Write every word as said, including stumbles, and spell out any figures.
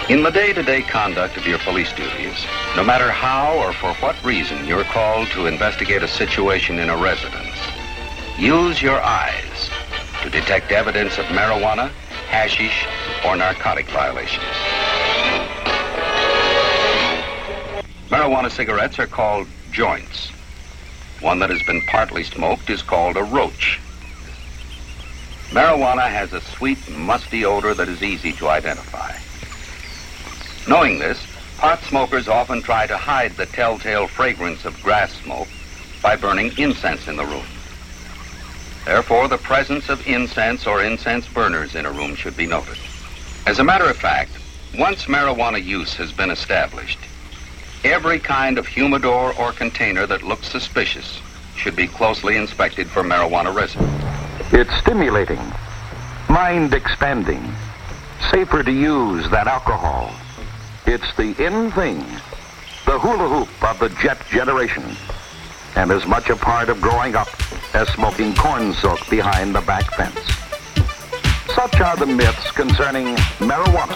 In the day-to-day conduct of your police duties, no matter how or for what reason you're called to investigate a situation in a residence, use your eyes to detect evidence of marijuana, hashish, or narcotic violations. Marijuana cigarettes are called joints. One that has been partly smoked is called a roach. Marijuana has a sweet, musty odor that is easy to identify. Knowing this, pot smokers often try to hide the telltale fragrance of grass smoke by burning incense in the room. Therefore, the presence of incense or incense burners in a room should be noted. As a matter of fact, once marijuana use has been established, every kind of humidor or container that looks suspicious should be closely inspected for marijuana residue. It's stimulating, mind-expanding, safer to use than alcohol. It's the in thing, the hula hoop of the jet generation, and as much a part of growing up as smoking corn silk behind the back fence. Such are the myths concerning marijuana.